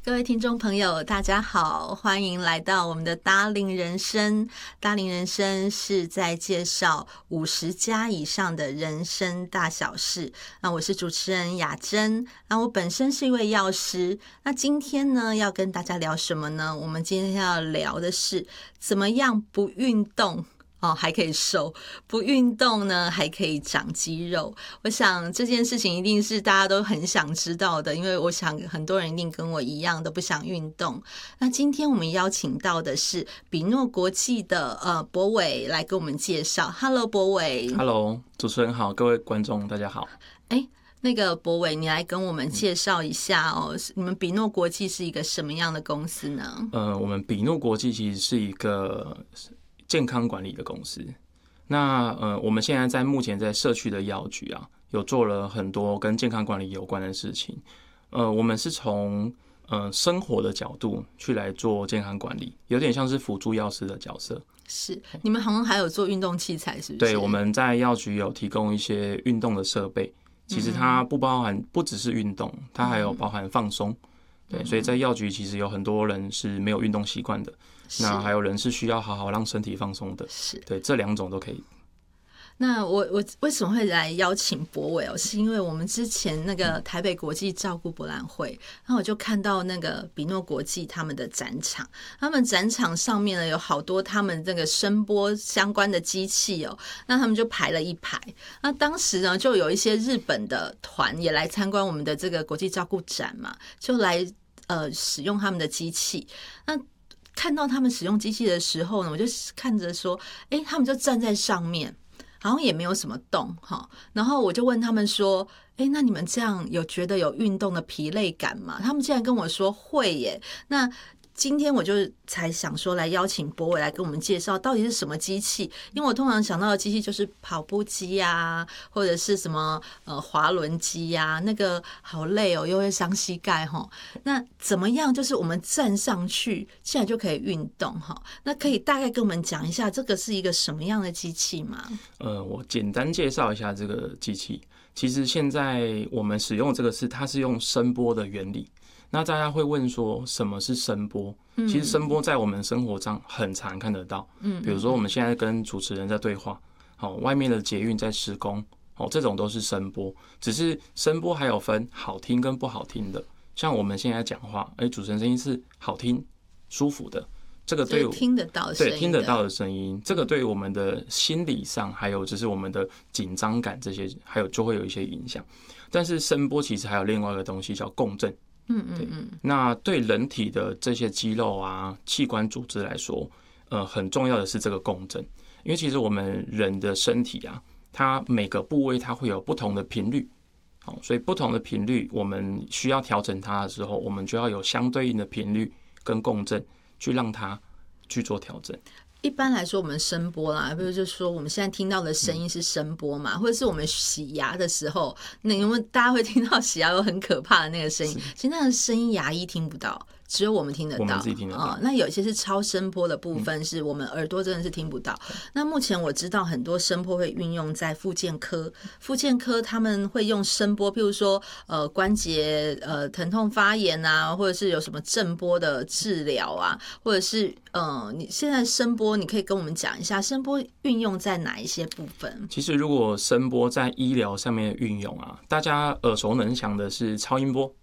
各位听众朋友大家好，欢迎来到我们的达龄人生。达龄人生是在介绍50加以上的人生大小事。那我是主持人雅珍，那我本身是一位药师。那今天呢要跟大家聊什么呢？我们今天要聊的是怎么样不运动还可以瘦，不运动呢还可以长肌肉。我想这件事情一定是大家都很想知道的，因为我想很多人一定跟我一样都不想运动。那今天我们邀请到的是比诺国际的博伟来跟我们介绍。Hello， 博伟。 Hello， 主持人好，各位观众大家好。 那个博伟，你来跟我们介绍一下你们比诺国际是一个什么样的公司呢？ 我们比诺国际其实是一个健康管理的公司。那我们现在目前在社区的药局啊，有做了很多跟健康管理有关的事情。我们是从生活的角度去来做健康管理，有点像是辅助药师的角色。 是，你们好像还有做运动器材，是不是？ 对，我们在药局有提供一些运动的设备。其实它不只是运动，它还有包含放松。对，所以在药局其实有很多人是没有运动习惯的，那还有人是需要好好让身体放松的。 是， 对，这两种都可以。 那我为什么会来邀请博伟是因为我们之前那个台北国际照顾博览会，然后我就看到那个比诺国际他们的展场，他们展场上面呢有好多他们这个声波相关的机器那他们就排了一排。那当时呢就有一些日本的团也来参观我们的这个国际照顾展嘛，就来使用他们的机器。那看到他们使用机器的时候呢，我就看着说，他们就站在上面。好像也没有什么动然后我就问他们说，那你们这样有觉得有运动的疲累感吗？他们竟然跟我说会耶。那今天我就才想说来邀请博伟来跟我们介绍到底是什么机器，因为我通常想到的机器就是跑步机啊，或者是什么滑轮机啊，那个好累又会伤膝盖那怎么样就是我们站上去现在就可以运动那可以大概跟我们讲一下这个是一个什么样的机器吗？ 我简单介绍一下这个机器。其实现在我们使用这个它是用声波的原理。那大家会问说什么是声波？其实声波在我们生活上很常看得到。比如说我们现在跟主持人在对话，外面的捷运在施工，这种都是声波。只是声波还有分好听跟不好听的。像我们现在讲话，主持人声音是好听、舒服的，这个对我听得到的声音， 对听得到的声音，这个对我们的心理上，还有就是我们的紧张感这些，还有就会有一些影响。但是声波其实还有另外一个东西叫共振。那对人体的这些肌肉啊、器官组织来说，很重要的是这个共振，因为其实我们人的身体啊，它每个部位它会有不同的频率，所以不同的频率我们需要调整它的时候，我们就要有相对应的频率跟共振，去让它去做调整。 一般来说我们声波啦，比如就是说我们现在听到的声音是声波嘛，或者是我们洗牙的时候，因为大家会听到洗牙有很可怕的那个声音，其实那个声音牙医听不到，只有我们听得到， 我们自己听得到。 那有些是超声波的部分，是我们耳朵真的是听不到。那目前我知道很多声波会运用在复健科，复健科他们会用声波，譬如说关节疼痛发炎啊，或者是有什么震波的治疗啊，或者是你现在声波，你可以跟我们讲一下声波运用在哪一些部分？ 其实如果声波在医疗上面的运用啊，大家耳熟能详的是超音波。